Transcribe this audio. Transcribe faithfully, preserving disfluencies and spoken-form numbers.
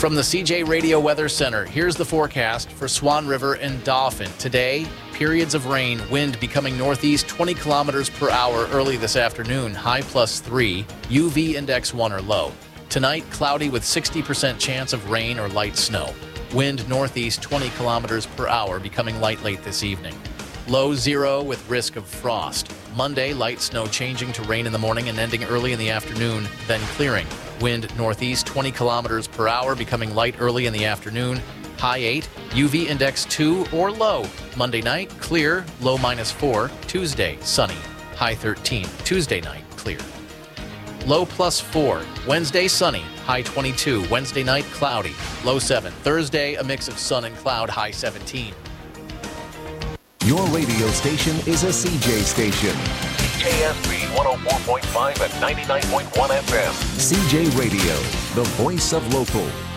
From the C J Radio Weather Center, here's the forecast for Swan River and Dauphin. Today, periods of rain, wind becoming northeast twenty kilometers per hour early this afternoon, high plus three, U V index one or low. Tonight, cloudy with sixty percent chance of rain or light snow. Wind northeast twenty kilometers per hour, becoming light late this evening. Low zero with risk of frost. Monday, light snow changing to rain in the morning and ending early in the afternoon, then clearing. Wind northeast twenty kilometers per hour, becoming light early in the afternoon. High eight, U V index two or low. Monday night, clear, low minus four. Tuesday, sunny, high thirteen. Tuesday night, clear. Low plus four. Wednesday, sunny, high twenty-two. Wednesday night, cloudy, low seven. Thursday, a mix of sun and cloud, high seventeen. Your radio station is a C J station. K S B one oh four point five and ninety-nine point one F M. C J Radio, the voice of local.